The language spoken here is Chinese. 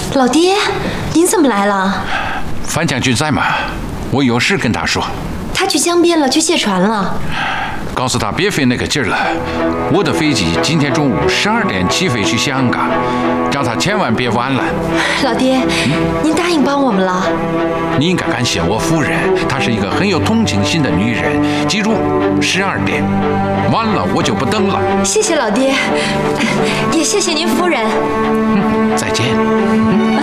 老爹，您怎么来了？ 范将军在吗？我有事跟他说。 他去江边了，去卸船了。 告诉他别费那个劲儿了。我的飞机今天中午12点起飞去香港，让他千万别晚了。 老爹，您答应帮我们了。 你应该感谢我夫人，她是一个很有同情心的女人。记住，12点，晚了我就不等了。 谢谢老爹，也谢谢您夫人。 再见。